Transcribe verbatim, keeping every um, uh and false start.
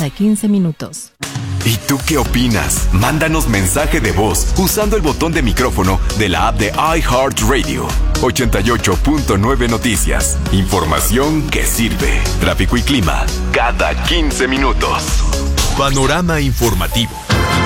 cada quince minutos. ¿Y tú qué opinas? Mándanos mensaje de voz usando el botón de micrófono de la app de iHeartRadio. ochenta y ocho punto nueve Noticias. Información que sirve. Tráfico y clima cada quince minutos. Panorama informativo.